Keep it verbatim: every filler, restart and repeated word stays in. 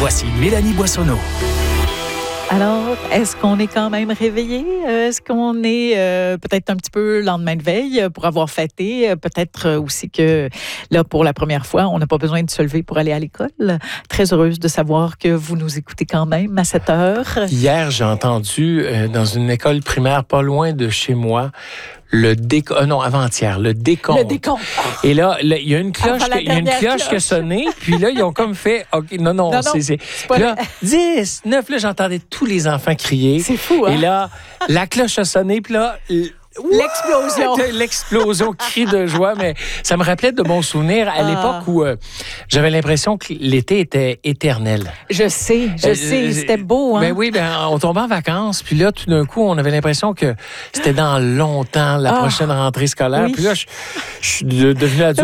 Voici Mélanie Boissonneau. Alors, est-ce qu'on est quand même réveillé? Est-ce qu'on est euh, peut-être un petit peu lendemain de veille pour avoir fêté? Peut-être aussi que là, pour la première fois, on n'a pas besoin de se lever pour aller à l'école. Très heureuse de savoir que vous nous écoutez quand même à cette heure. Hier, j'ai entendu euh, dans une école primaire pas loin de chez moi, le décompte, euh, non, avant-hier, le décompte. Le décompte. Et là, là, il y a une cloche, Enfin, la que- il y a une cloche, dernière qui a sonné, puis là, ils ont comme fait, OK, non, non, Non, non, c'est, c'est, c'est pas puis là, dix, neuf, là, j'entendais tous les enfants crier. C'est fou, hein? Et là, la cloche a sonné, puis là, l- L'explosion. Ouais, l'explosion, cri de joie, mais ça me rappelait de bons souvenirs à Ah. l'époque où euh, j'avais l'impression que l'été était éternel. Je sais, je Euh, sais, euh, c'était beau, hein? Ben oui, ben on tombait en vacances, puis là, tout d'un coup, on avait l'impression que c'était dans longtemps, la Ah. prochaine rentrée scolaire. Oui. Puis là, je, je suis de- devenu adulte.